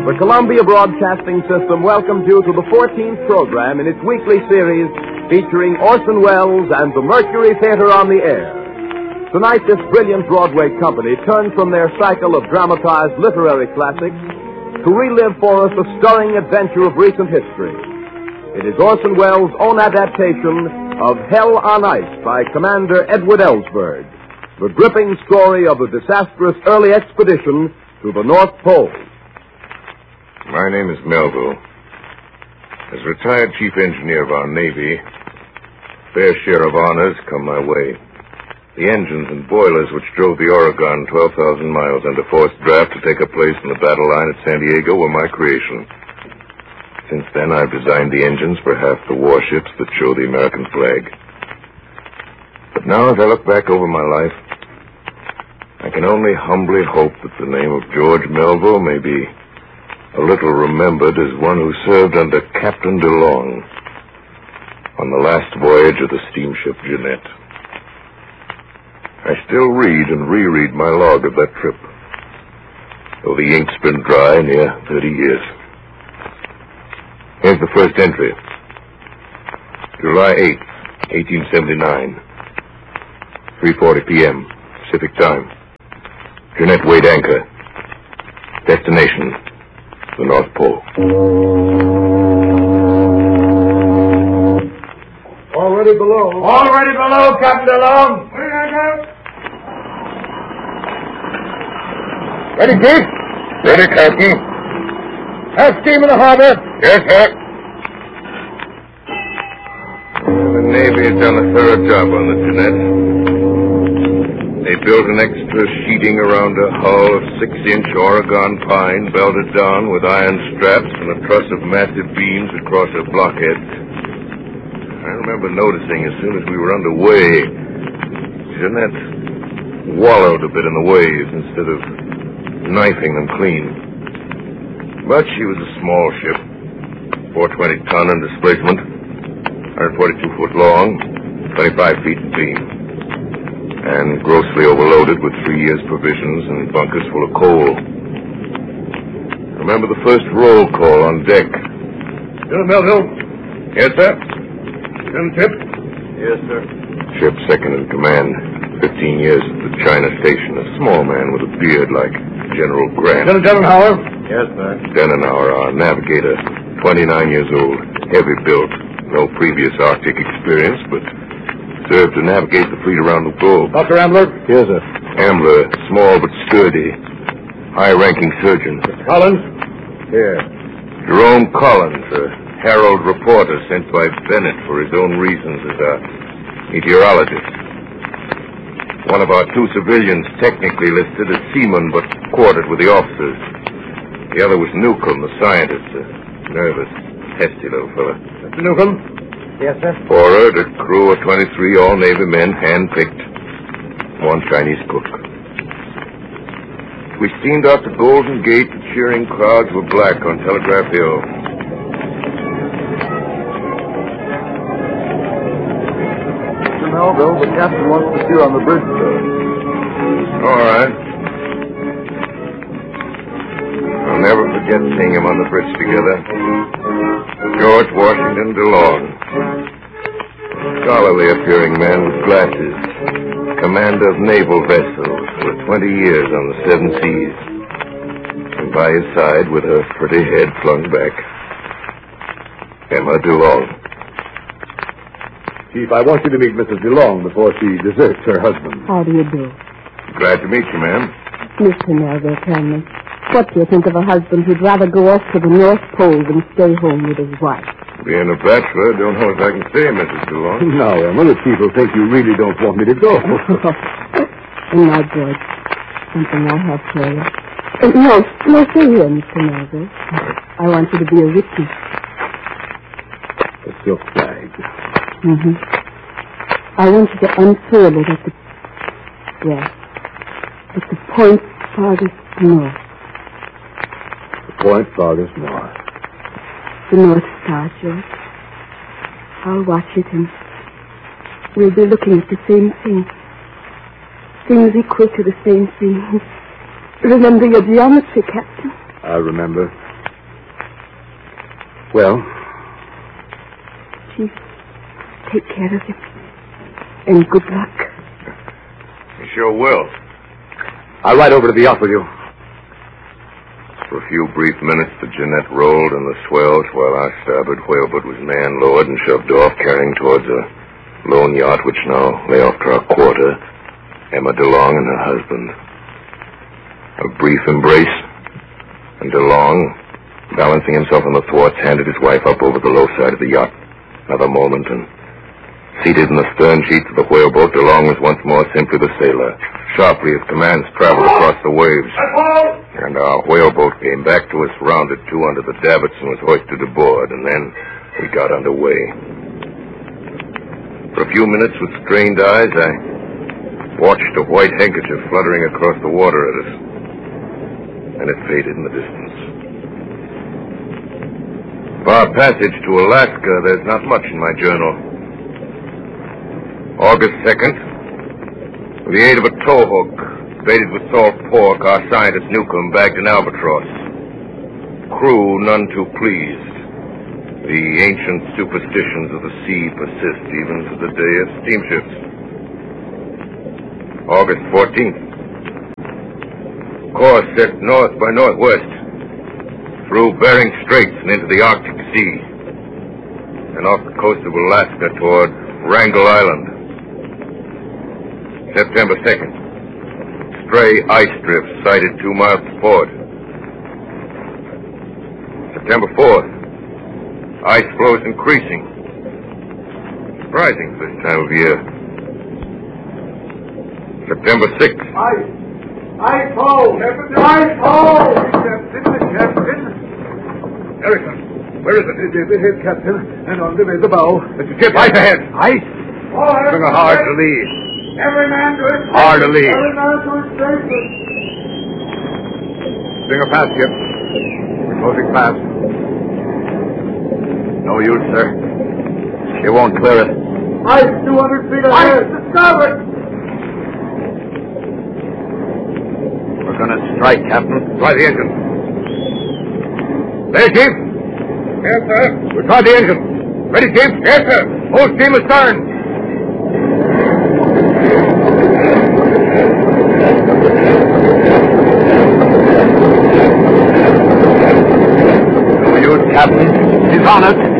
The Columbia Broadcasting System welcomes you to the 14th program in its weekly series featuring Orson Welles and the Mercury Theater on the Air. Tonight, this brilliant Broadway company turned from their cycle of dramatized literary classics to relive for us a stirring adventure of recent history. It is Orson Welles' own adaptation of Hell on Ice by Commander Edward Ellsberg, the gripping story of a disastrous early expedition to the North Pole. My name is Melville. As retired chief engineer of our Navy, fair share of honors come my way. The engines and boilers which drove the Oregon 12,000 miles under forced draft to take a place in the battle line at San Diego were my creation. Since then, I've designed the engines for half the warships that show the American flag. But now, as I look back over my life, I can only humbly hope that the name of George Melville may be a little remembered as one who served under Captain DeLong on the last voyage of the steamship Jeanette. I still read and reread my log of that trip, though the ink's been dry near 30 years. Here's the first entry. July 8th, 1879, 3:40 p.m., Pacific Time. Jeanette weighed anchor. Destination, the North Pole. Already below. Already below, Captain DeLong. Ready, Chief? Ready, Captain. Have steam in the harbor. Yes, sir. The Navy has done a thorough job on the Jeanette. They built an extra sheeting around a hull of 6-inch Oregon pine, belted down with iron straps and a truss of massive beams across her blockheads. I remember noticing as soon as we were underway, Jeanette wallowed a bit in the waves instead of knifing them clean. But she was a small ship, 420-ton in displacement, 142 foot long, 25 feet in beam, and grossly overloaded with 3 years' provisions and bunkers full of coal. Remember the first roll call on deck. Lieutenant Melville. Yes, sir? Lieutenant Tip. Yes, sir. Ship second in command, 15 years at the China station, a small man with a beard like General Grant. Lieutenant Denenauer. Yes, sir. Denenauer, our navigator, 29 years old, heavy built, no previous Arctic experience, but served to navigate the fleet around the globe. Dr. Ambler. Yes, sir. Ambler, small but sturdy, high-ranking surgeon. Collins. Here. Jerome Collins, a Herald reporter sent by Bennett for his own reasons as a meteorologist. One of our 2 civilians technically listed as seaman, but quartered with the officers. The other was Newcomb, the scientist, a nervous, testy little fella. Mr. Newcomb. Yes, sir. Forward, a crew of 23 all-Navy men, hand-picked. 1 Chinese cook. We steamed out the Golden Gate. The cheering crowds were black on Telegraph Hill. Mr. Melville, the captain wants to see you on the bridge, sir. All right. I'll never forget seeing him on the bridge together. George Washington DeLong. Scholarly appearing man with glasses. Commander of naval vessels for 20 years on the 7 seas. And by his side, with her pretty head flung back, Emma DeLong. Chief, I want you to meet Mrs. DeLong before she deserts her husband. How do you do? Glad to meet you, ma'am. Mr. Melville, tell me, what do you think of a husband who'd rather go off to the North Pole than stay home with his wife? Being a bachelor, don't know if I can stay, Mrs. DeLong. Now, Emma, the chief will think you really don't want me to go. And now, George, something I have for you. No, stay here, Mr. Melville. I want you to be a witness. A silk flag. Mm-hmm. I want you to unfurl it at the point farthest north. The point farthest north. The North Star, George. I'll watch it and we'll be looking at the same thing. Things equal to the same thing. Remember your geometry, Captain? I remember. Well? Chief, take care of him. And good luck. You sure will. I'll ride over to the yacht with you. For a few brief minutes, the Jeanette rolled in the swells while our starboard whaleboat was man-lowered and shoved off, carrying towards a lone yacht which now lay off to our quarter, Emma DeLong and her husband. A brief embrace, and DeLong, balancing himself on the thwarts, handed his wife up over the low side of the yacht. Another moment, and seated in the stern sheets of the whaleboat, DeLong was once more simply the sailor. Sharply, his commands traveled across the waves. And our whaleboat came back to us, rounded to under the davits, and was hoisted aboard, and then we got under way. For a few minutes, with strained eyes, I watched a white handkerchief fluttering across the water at us. And it faded in the distance. For our passage to Alaska, there's not much in my journal. August 2nd, with the aid of a towhook, baited with salt pork, our scientist Newcomb bagged an albatross. Crew none too pleased. The ancient superstitions of the sea persist even to the day of steamships. August 14th. Course set north by northwest, through Bering Straits and into the Arctic Sea, and off the coast of Alaska toward Wrangel Island. September 2nd. Stray ice drifts sighted 2 miles to port. September 4th. Ice floes increasing. Surprising for this time of year. September 6th. Ice hole! Ice hole! Captain! Harrison, where is it? It is, Captain, and underneath the bow. It's a ship. Ice ahead. Ice? Bring her hard to lead. Every man to his station. Hard to lead. Every man to his station. Bring her past, Skip. We're closing fast. No use, sir. She won't clear it. Ice 200 feet ahead. Ice to starboard. We're going to strike, Captain. Try the engine. There, Chief. Yes, sir. We'll try the engine. Ready, Chief? Yes, sir. Full steam astern. No use, Captain. He's on it.